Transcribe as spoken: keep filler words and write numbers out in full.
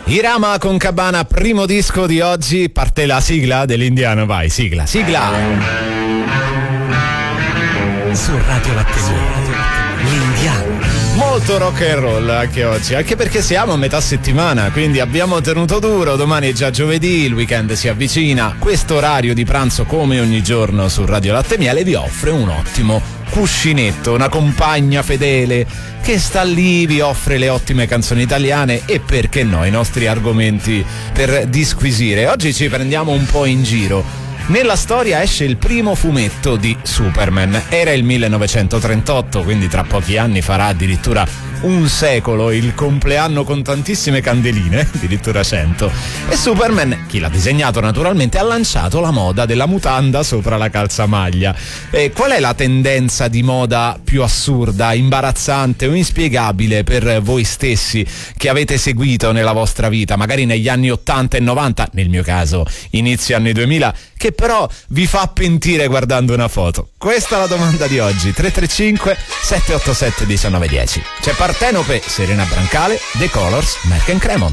Irama con Cabana, primo disco di oggi. Parte la sigla dell'Indiano, vai, sigla, sigla. Su Radio Latte, l'Indiano. Molto rock and roll anche oggi, anche perché siamo a metà settimana, quindi abbiamo tenuto duro. Domani è già giovedì, il weekend si avvicina. Questo orario di pranzo, come ogni giorno su Radio Latte Miele, vi offre un ottimo cuscinetto, una compagna fedele che sta lì, vi offre le ottime canzoni italiane e, perché no, i nostri argomenti per disquisire. Oggi ci prendiamo un po' in giro. Nella storia esce il primo fumetto di Superman. Era il millenovecentotrentotto, quindi tra pochi anni farà addirittura un secolo, il compleanno con tantissime candeline, addirittura cento. E Superman, chi l'ha disegnato naturalmente, ha lanciato la moda della mutanda sopra la calzamaglia. E qual è la tendenza di moda più assurda, imbarazzante o inspiegabile per voi stessi che avete seguito nella vostra vita, magari negli anni ottanta e novanta, nel mio caso inizio anni duemila, che però vi fa pentire guardando una foto? Questa è la domanda di oggi. Tre tre cinque sette otto sette uno nove uno zero. C'è Partenope, Serena Brancale, The Colors, Merck and Cremon.